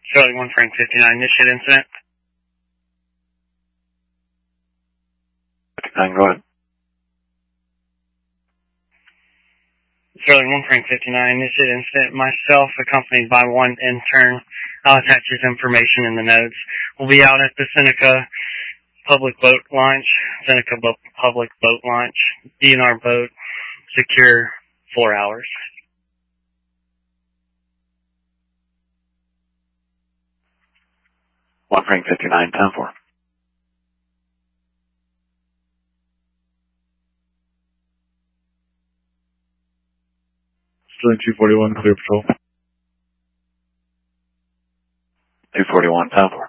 Charlie 1 Frank 59, initiate incident. 59, go ahead. Charlie 1 Frank 59, initiate incident. Myself, accompanied by one intern, I'll attach his information in the notes. We'll be out at the Seneca Public Boat Launch, Public Boat Launch, DNR boat, secure 4 hours. 1 Frank 59, 10-4. Sterling 241, clear patrol. 241, 10-4.